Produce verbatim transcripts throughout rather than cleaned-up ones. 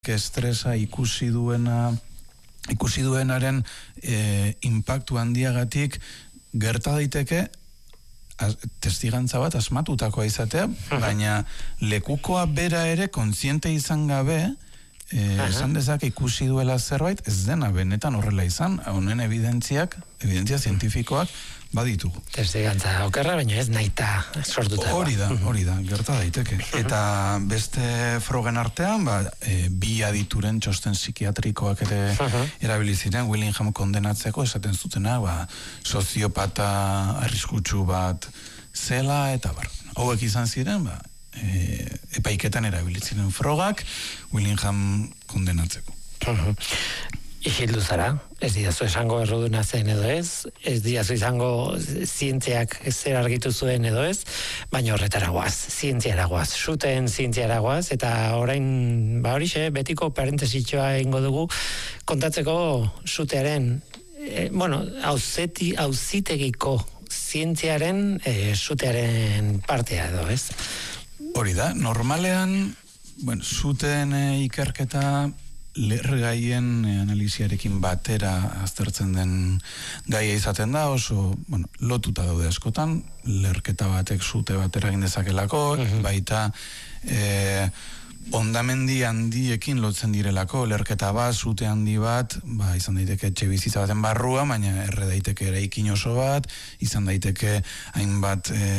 estresa ikusi duena ikusi duenaren e, impactu handiagatik gerta daiteke az, testigantza bat asmatutakoa izatea, baina lekukoa bera ere kontziente izan gabe e, esan dezake ikusi duela zerbait, ez dena benetan horrela izan, honen evidentziak, evidentzia zientifikoak baditugu. Testigantza okerra, baina ez nahita sortuta. Hori da, hori da, gerta daiteke. Eta beste frogen artean, ba, e, bi adituren txosten psikiatrikoak ere erabili ziren, Willingham kondenatzeko, esaten zutena, ba, soziopata arriskutsu bat zela, eta bar. Hauek izan ziren, ba, e, epaiketan erabili ziren frogak, Willingham kondenatzeko. Ihildu zara, ez didazu esango erruduna zen edo ez, ez didazu izango zientziak zer argitu zuen edo ez, baina horretara guaz, zientziara guaz, zuten zientziara guaz, eta orain, ba horixe, betiko parentesitxoa egingo dugu, kontatzeko zutearen, e, bueno, auzeti, auzitegiko zientziaren e, zutearen partea edo ez? Hori da, normalean, bueno, zuten e, ikerketa lergaien analiziarekin batera aztertzen den gaia izaten da, oso, bueno, lotuta daude askotan, lerketa batek zute batera egin dezakelako, uh-huh. baita e, ondamendi handiekin lotzen direlako, lerketa bat, zute handi bat, ba, izan daiteke etxe bizitza baten barrua, baina erre daiteke eraikin oso bat, izan daiteke hainbat e,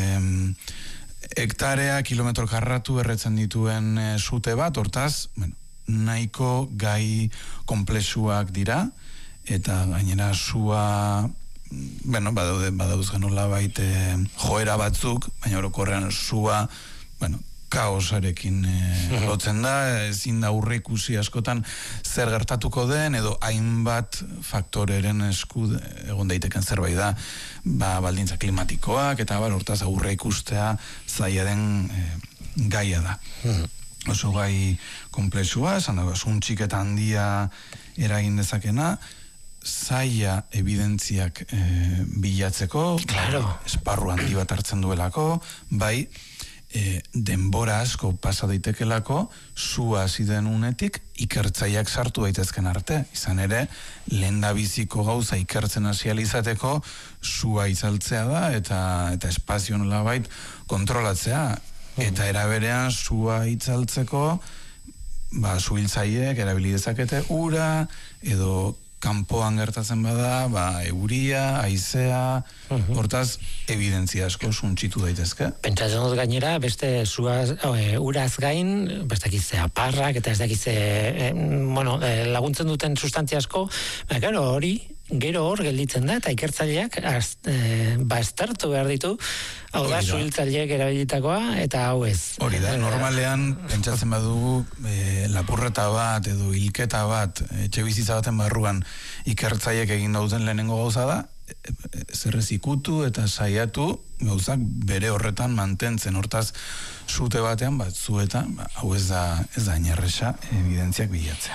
hektarea, kilometro karratu erretzen dituen e, zute bat, hortaz, bueno, nahiko gai komplexuak dira, eta gainera zua, bueno, badaude, badauz genola baite joera batzuk, baina orokorrean zua, bueno, kaosarekin e, lotzen da, ezin da aurre ikusi askotan zer gertatuko den, edo hainbat faktoreren esku egon daiteken zerbait da, ba, baldintza klimatikoak, eta bar, hortaz aurre ikustea zaila den e, gaia da. Oso gai komplexua, esan dago, zuntxik eta handia eragin dezakena, zaila evidentziak e, bilatzeko, claro. Esparru handi bat hartzen duelako, bai, e, denbora asko pasa daitekelako, zua hasi den unetik, ikertzaileak sartu daitezken arte. Izan ere, lehen da biziko gauza ikertzen hasi izateko, zua itzaltzea da, eta, eta espazio nolabait kontrolatzea. Eta eraberean zua itzaltzeko, ba, zuhiltzaileek erabili dezakete ura, edo kanpoan gertatzen bada, ba, euria, haizea, uh-huh. hortaz, evidentzia asko zuntxitu daitezke. Pentsatzen dut gainera, beste zuaz, e, uraz gain, beste dakize aparrak, eta ez dakize, e, bueno, e, laguntzen duten sustantzia asko, ba, gero hori, gero hor gelditzen da, eta ikertzaileak az, e, ba, estartu behar ditu, hau da, zuhiltzaileek erabilitakoa, eta hau ez. Hori da, normalean, pentsatzen badugu, e, lapurreta bat, edo hilketa bat, etxe bizitza baten barruan, ikertzaileek egin dauden lehenengo gauza da, zerrez ikutu eta saiatu gauzak bere horretan mantentzen, hortaz zute batean bat zuetan, ba, hau ez da, ez da inerresa, evidentziak bilatzea.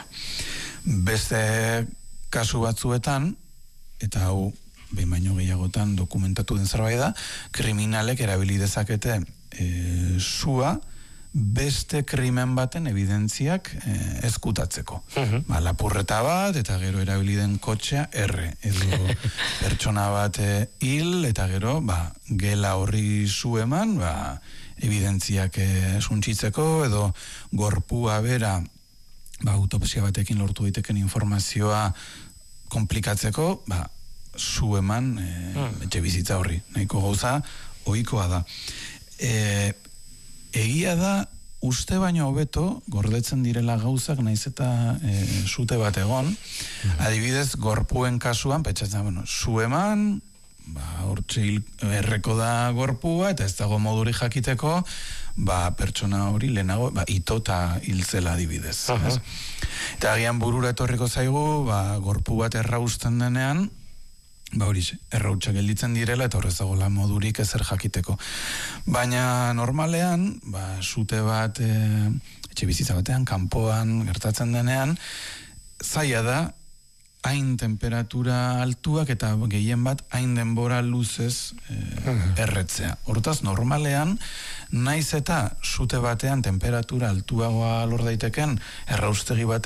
Beste kasu batzuetan, eta hau behin baino gehiagotan dokumentatu den zerbait da, kriminalek erabili dezakete e, zua beste krimen baten evidentziak e, ezkutatzeko. Uh-huh. Ba, lapurreta bat, eta gero erabili den kotxea erre, edo pertsona bat e, hil, eta gero ba, gela horri zu eman, ba, evidentziak e, suntxitzeko, edo gorpua bera, ba, autopsia batekin lortu daiteken informazioa komplikatzeko, ba, zu eman e, hmm. etxe bizitza horri, nahiko gauza ohikoa da. E, egia da, uste baino hobeto gordetzen direla gauzak naiz eta e, zute bat egon, hmm. adibidez, gorpuen kasuan, pentsatzen, bueno, zu eman, ba, hortxe erreko da gorpua, eta ez dago moduri jakiteko, ba, pertsona hori lehenago, ba, itota hiltzela adibidez. Uh-huh. Eta agian burura etorriko zaigu, ba, gorpu bat errausten denean, ba hori, errautsa gelditzen direla, eta horrez dagoela modurik ezer jakiteko. Baina normalean, ba, zute bat, e, etxe bizitza batean, kanpoan gertatzen denean, zaila da, hain temperatura altuak eta gehien bat hain denbora luzez eh, erretzea. Hortaz, normalean, naiz eta sute batean temperatura altuagoa lor daiteken erraustegi bat